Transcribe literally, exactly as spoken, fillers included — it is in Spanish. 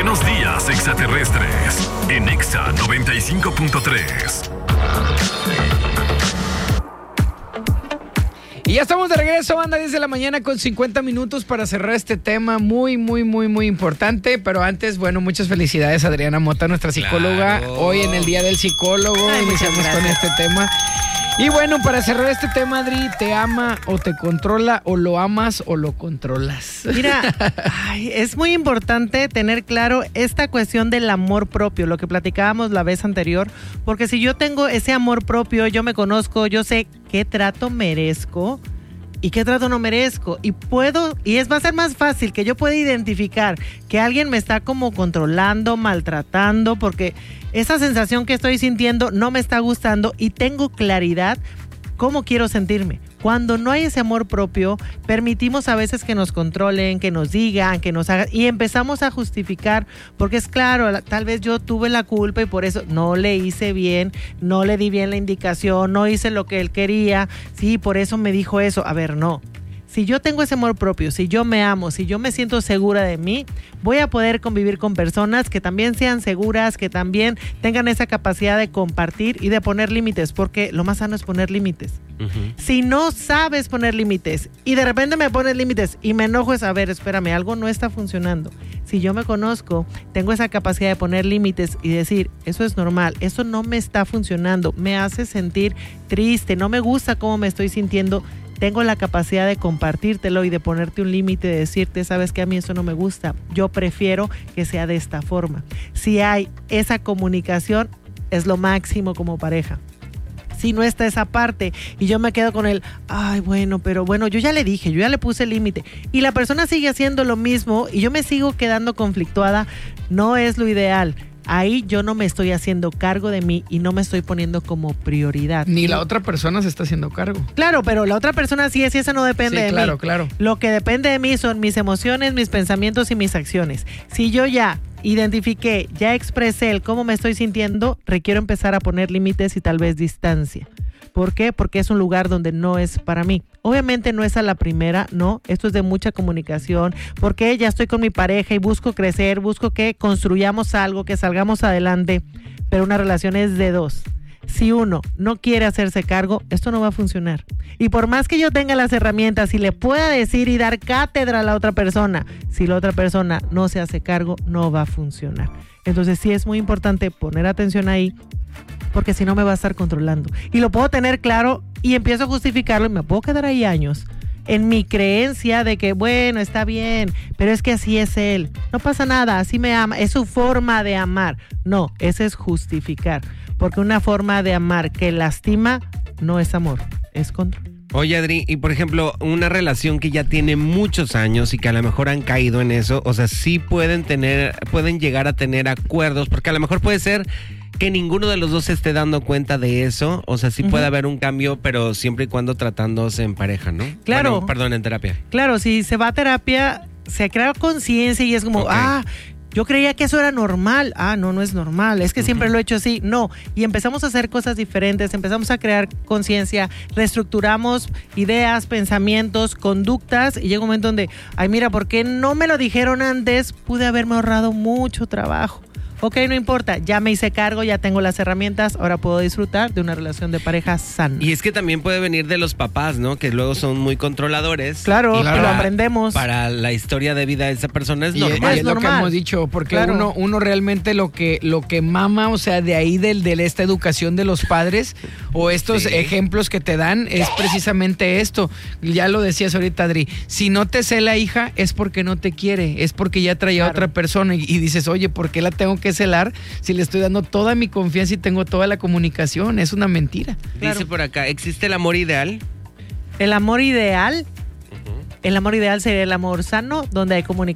Buenos días, extraterrestres. En Exa noventa y cinco punto tres. Y ya estamos de regreso, banda, diez de la mañana con cincuenta minutos para cerrar este tema muy, muy, muy, muy importante. Pero antes, bueno, muchas felicidades a Adriana Mota, nuestra psicóloga. Claro. Hoy en el Día del Psicólogo. Ay, iniciamos con este tema. Y bueno, para cerrar este tema, Adri, ¿te ama o te controla, o lo amas o lo controlas? Mira, ay, es muy importante tener claro esta cuestión del amor propio, lo que platicábamos la vez anterior, porque si yo tengo ese amor propio, yo me conozco, yo sé qué trato merezco y qué trato no merezco, y puedo, y es va a ser más fácil que yo pueda identificar que alguien me está como controlando, maltratando, porque esa sensación que estoy sintiendo no me está gustando, y tengo claridad cómo quiero sentirme. Cuando no hay ese amor propio, permitimos a veces que nos controlen, que nos digan, que nos hagan, y empezamos a justificar, porque es claro, tal vez yo tuve la culpa y por eso no le hice bien, no le di bien la indicación, no hice lo que él quería, sí, por eso me dijo eso. A ver, no. Si yo tengo ese amor propio, si yo me amo, si yo me siento segura de mí, voy a poder convivir con personas que también sean seguras, que también tengan esa capacidad de compartir y de poner límites, porque lo más sano es poner límites. Uh-huh. Si no sabes poner límites y de repente me pones límites y me enojo, es, a ver, espérame, algo no está funcionando. Si yo me conozco, tengo esa capacidad de poner límites y decir, eso es normal, eso no me está funcionando, me hace sentir triste, no me gusta cómo me estoy sintiendo. Tengo la capacidad de compartírtelo y de ponerte un límite, de decirte, sabes que a mí eso no me gusta, yo prefiero que sea de esta forma. Si hay esa comunicación, es lo máximo como pareja. Si no está esa parte y yo me quedo con el, ay, bueno, pero bueno, yo ya le dije, yo ya le puse el límite, y la persona sigue haciendo lo mismo y yo me sigo quedando conflictuada, no es lo ideal. Ahí yo no me estoy haciendo cargo de mí y no me estoy poniendo como prioridad. Ni la otra persona se está haciendo cargo. Claro, pero la otra persona sí es, y eso no depende sí, de claro, mí. Claro, claro. Lo que depende de mí son mis emociones, mis pensamientos y mis acciones. Si yo ya identifiqué, ya expresé el cómo me estoy sintiendo, requiero empezar a poner límites y tal vez distancia. ¿Por qué? Porque es un lugar donde no es para mí. Obviamente no es a la primera, no. Esto es de mucha comunicación, porque ya estoy con mi pareja y busco crecer, busco que construyamos algo, que salgamos adelante, pero una relación es de dos. Si uno no quiere hacerse cargo, esto no va a funcionar. Y por más que yo tenga las herramientas y le pueda decir y dar cátedra a la otra persona, si la otra persona no se hace cargo, no va a funcionar. Entonces sí es muy importante poner atención ahí, porque si no me va a estar controlando. Y lo puedo tener claro y empiezo a justificarlo y me puedo quedar ahí años en mi creencia de que, bueno, está bien, pero es que así es él. No pasa nada, así me ama, es su forma de amar. No, ese es justificar, porque una forma de amar que lastima no es amor, es control. Oye, Adri, y por ejemplo, una relación que ya tiene muchos años y que a lo mejor han caído en eso, o sea, sí pueden tener, pueden llegar a tener acuerdos, porque a lo mejor puede ser que ninguno de los dos se esté dando cuenta de eso, o sea, sí uh-huh. puede haber un cambio, pero siempre y cuando tratándose en pareja, ¿no? Claro. Bueno, perdón, en terapia. Claro, si se va a terapia, se crea conciencia y es como, okay. ah, yo creía que eso era normal. Ah, no, no es normal, es que uh-huh. siempre lo he hecho así. No, y empezamos a hacer cosas diferentes, empezamos a crear conciencia, reestructuramos ideas, pensamientos, conductas, y llega un momento donde, ay, mira, ¿por qué no me lo dijeron antes? Pude haberme ahorrado mucho trabajo. Ok, no importa, ya me hice cargo, ya tengo las herramientas, ahora puedo disfrutar de una relación de pareja sana. Y es que también puede venir de los papás, ¿no? Que luego son muy controladores. Claro, y para, lo aprendemos. Para la historia de vida de esa persona es y normal. Es, es es lo normal. que hemos dicho, porque claro. uno, uno realmente lo que, lo que mama, o sea, de ahí del, de esta educación de los padres o estos sí. ejemplos que te dan es precisamente esto. Ya lo decías ahorita, Adri, si no te cela hija es porque no te quiere, es porque ya traía claro. a otra persona y, y dices, oye, ¿por qué la tengo que celar si le estoy dando toda mi confianza y tengo toda la comunicación? Es una mentira. Claro. Dice por acá, ¿existe el amor ideal? El amor ideal, uh-huh. el amor ideal sería el amor sano, donde hay comunicación.